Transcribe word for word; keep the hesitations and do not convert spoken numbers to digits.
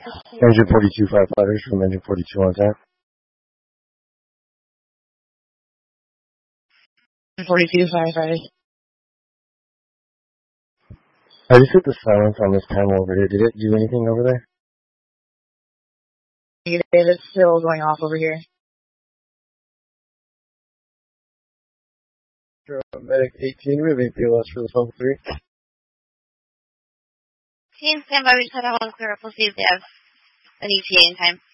Engine forty-two firefighters from engine forty-two on time. forty-two firefighters. I just hit the silence on this panel over here. Did it do anything over there? It's still going off over here. Medic eighteen, we have any P O S for this level three? Team, stand by, we just had a one clear up. We'll see if they have an E T A in time.